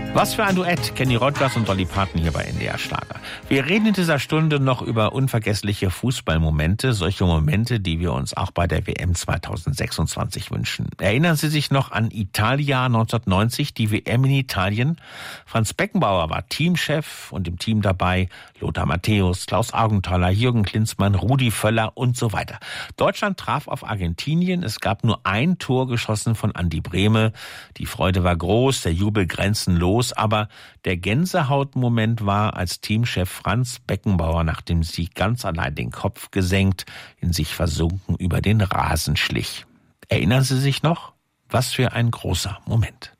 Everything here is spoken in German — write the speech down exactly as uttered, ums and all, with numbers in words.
Was für ein Duett, Kenny Rogers und Dolly Parton hier bei N D R Schlager. Wir reden in dieser Stunde noch über unvergessliche Fußballmomente, solche Momente, die wir uns auch bei der W M zweitausendsechsundzwanzig wünschen. Erinnern Sie sich noch an Italia neunzehnhundertneunzig, die W M in Italien? Franz Beckenbauer war Teamchef und im Team dabei Lothar Matthäus, Klaus Augenthaler, Jürgen Klinsmann, Rudi Völler und so weiter. Deutschland traf auf Argentinien. Es gab nur ein Tor geschossen von Andi Brehme. Die Freude war groß, der Jubel grenzenlos. Aber der Gänsehautmoment war, als Teamchef Franz Beckenbauer nach dem Sieg ganz allein den Kopf gesenkt, in sich versunken über den Rasen schlich. Erinnern Sie sich noch? Was für ein großer Moment.